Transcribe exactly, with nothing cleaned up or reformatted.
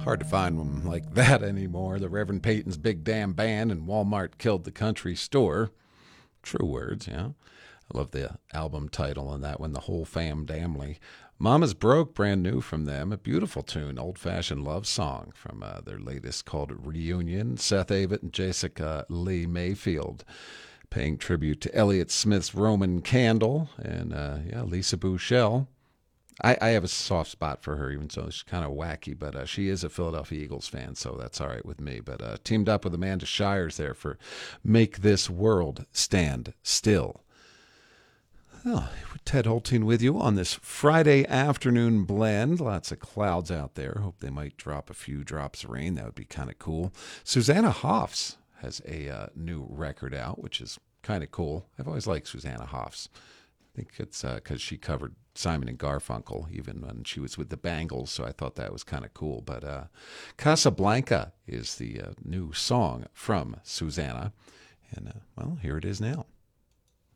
Hard to find them like that anymore. The Reverend Peyton's Big Damn Band and Walmart Killed the Country Store. True words, yeah. I love the album title on that one, The Whole Fam Damnly. Mama's Broke, brand new from them. A beautiful tune, old-fashioned love song from uh, their latest called Reunion. Seth Avett and Jessica Lee Mayfield paying tribute to Elliott Smith's Roman Candle and, uh, yeah, Lisa Bouchel. I, I have a soft spot for her, even though she's kind of wacky, but uh, she is a Philadelphia Eagles fan, so that's all right with me. But uh, teamed up with Amanda Shires there for Make This World Stand Still. Oh, Ted Holting with you on this Friday afternoon blend. Lots of clouds out there. Hope they might drop a few drops of rain. That would be kind of cool. Susanna Hoffs has a uh, new record out, which is kind of cool. I've always liked Susanna Hoffs. I think it's because uh, she covered Simon and Garfunkel even when she was with the Bangles, so I thought that was kind of cool. But uh, Casablanca is the uh, new song from Susanna. And, uh, well, here it is now.